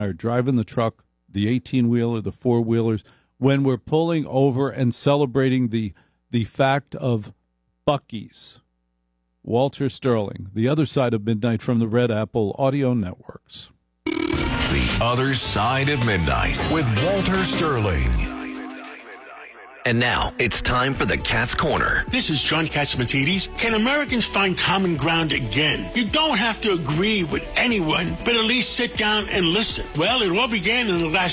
are driving the truck, the 18-wheeler, the four-wheelers, when we're pulling over and celebrating the fact of Buc-ee's. Walter Sterling, The Other Side of Midnight from the Red Apple Audio Networks. The Other Side of Midnight with Walter Sterling. And now it's time for the Cat's Corner. This is John Catsimatidis. Can Americans find common ground again? You don't have to agree with anyone, but at least sit down and listen. Well, it all began in the last